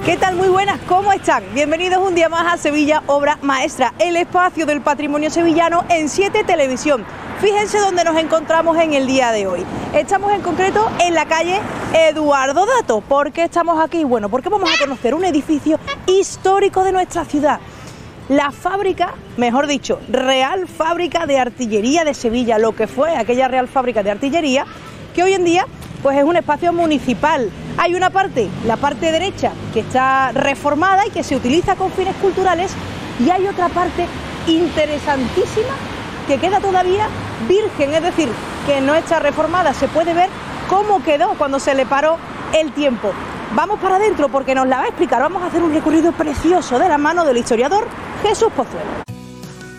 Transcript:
¿Qué tal? Muy buenas, ¿cómo están? Bienvenidos un día más a Sevilla Obra Maestra, el espacio del patrimonio sevillano en 7 Televisión. Fíjense dónde nos encontramos en el día de hoy. Estamos en concreto en la calle Eduardo Dato. ¿Por qué estamos aquí? Bueno, porque vamos a conocer un edificio histórico de nuestra ciudad. La fábrica, mejor dicho, Real Fábrica de Artillería de Sevilla, lo que fue aquella Real Fábrica de Artillería, que hoy en día pues es un espacio municipal. Hay una parte, la parte derecha, que está reformada y que se utiliza con fines culturales, y hay otra parte interesantísima que queda todavía virgen, es decir, que no está reformada. Se puede ver cómo quedó cuando se le paró el tiempo. Vamos para adentro porque nos la va a explicar. Vamos a hacer un recorrido precioso de la mano del historiador Jesús Pozuelo.